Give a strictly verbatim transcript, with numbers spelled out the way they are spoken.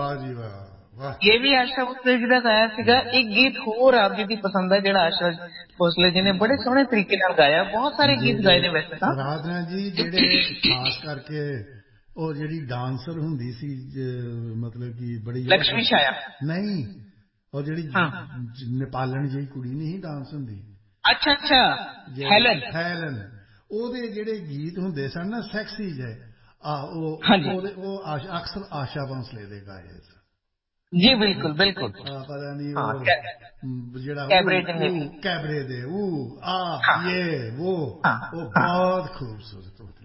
वाह जी वाह वाह। ये भी आशा भोसले जी का गाया सीगा। एक गीत होर आप जी की पसंद है जेड़ा आशा भोसले जी ने बड़े सोहने तरीके नाल गाया। बहुत सारे गीत गाए ने वैसे तां राधना जी, जेड़े खास करके ਉਹ ਜਿਹੜੀ ਡਾਂਸਰ ਹੁੰਦੀ ਸੀ, ਮਤਲਬ ਕਿ ਬੜੀ लक्ष्मी छाया ਨਹੀਂ, ਉਹ ਜਿਹੜੀ हाँ ਨੇਪਾਲਣ ਜਿਹੀ ਕੁੜੀ ਨਹੀਂ ਡਾਂਸ ਹੁੰਦੀ। अच्छा अच्छा हेलन ਹੈਲਨ, ਉਹਦੇ ਜਿਹੜੇ ਗੀਤ ਹੁੰਦੇ ਸਨ ਨਾ ਸੈਕਸੀ ਜਿਹੇ, ਆ ਉਹ हाँ जी ਉਹਦੇ ਉਹ ਅਕਸਰ ਆਸ਼ਾ ਭੋਂਸਲੇ ਦੇ ਗਾਏ ਸਨ। जी बिल्कुल बिल्कुल ਆ ਪਤਾ ਨਹੀਂ हाँ ਉਹ ਜਿਹੜਾ कैबरे जिन्ने भी ਉਹ ਕੈਬਰੇ ਦੇ ਉਹ ਆ हाँ ਇਹ ਉਹ हाँ ਉਹ हाँ ਬਹੁਤ ਖੂਬਸੂਰਤ